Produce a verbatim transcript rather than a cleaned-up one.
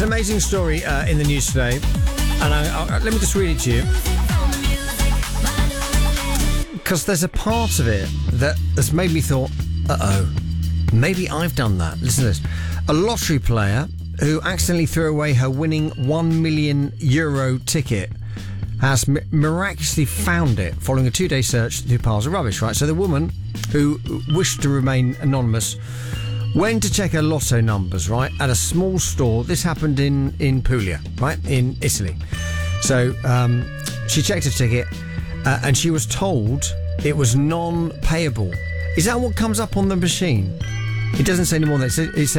an amazing story uh, in the news today, and I, I, let me just read it to you, because there's a part of it that has made me thought, uh-oh, maybe I've done that. Listen to this. A lottery player who accidentally threw away her winning one million euro ticket has mi- miraculously found it following a two-day search through piles of rubbish, right? So the woman, who wished to remain anonymous, went to check her lotto numbers, right, at a small store. This happened in, in Puglia, right, in Italy. So um, she checked her ticket uh, and she was told it was non-payable. Is that what comes up on the machine? It doesn't say any more than that. It says